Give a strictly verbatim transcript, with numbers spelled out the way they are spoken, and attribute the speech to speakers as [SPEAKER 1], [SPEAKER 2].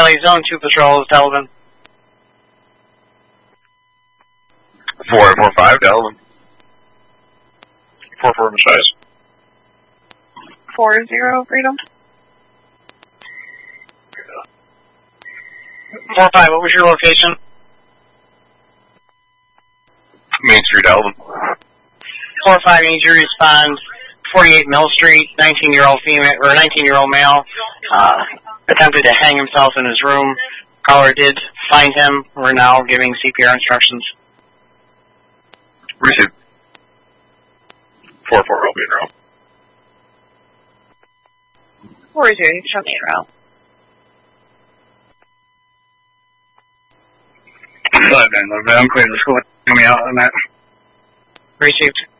[SPEAKER 1] Valley, Zone two Patrol, Delvin.
[SPEAKER 2] four four five, Delvin. four four, Machias.
[SPEAKER 3] four zero, Freedom.
[SPEAKER 1] four five, what was your location?
[SPEAKER 2] Main Street, Delvin.
[SPEAKER 1] four five, need you to respond. forty-eight Mill Street, nineteen-year-old female, or nineteen-year-old male, uh, attempted to hang himself in his room. Caller did find him. We're now giving C P R instructions.
[SPEAKER 2] Received. four four, I'll be in route.
[SPEAKER 3] four zero, you can show me en route.
[SPEAKER 4] I'm clear. Let's go. Help me out on that.
[SPEAKER 1] Received.